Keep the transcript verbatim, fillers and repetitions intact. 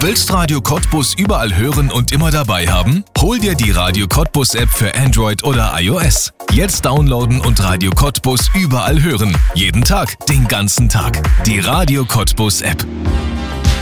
willst Radio Cottbus überall hören und immer dabei haben? Hol dir die Radio Cottbus App für Android oder iOS. Jetzt downloaden und Radio Cottbus überall hören. Jeden Tag, den ganzen Tag. Die Radio Cottbus App.